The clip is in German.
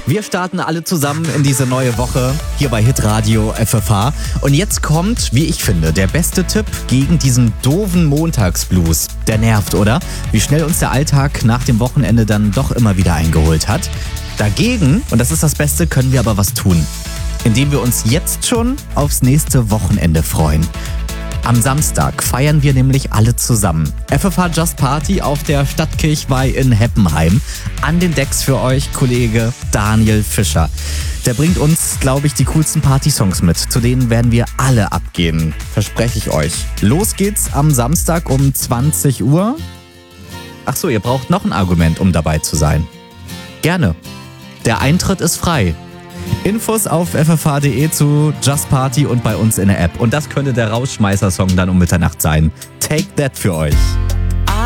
Wir starten alle zusammen in diese neue Woche hier bei Hitradio FFH. Und jetzt kommt, wie ich finde, der beste Tipp gegen diesen doofen Montagsblues. Der nervt, oder? Wie schnell uns der Alltag nach dem Wochenende dann doch immer wieder eingeholt hat. Dagegen, und das ist das Beste, können wir aber was tun. Indem wir uns jetzt schon aufs nächste Wochenende freuen. Am Samstag feiern wir nämlich alle zusammen. FFH Just Party auf der Stadtkirchweih in Heppenheim. An den Decks für euch Kollege Daniel Fischer. Der bringt uns, glaube ich, die coolsten Partysongs mit. Zu denen werden wir alle abgehen. Verspreche ich euch. Los geht's am Samstag um 20 Uhr. Ach so, ihr braucht noch ein Argument, um dabei zu sein. Gerne. Der Eintritt ist frei. Infos auf ffh.de zu Just Party und bei uns in der App. Und das könnte der Rausschmeißer-Song dann um Mitternacht sein. Take That für euch.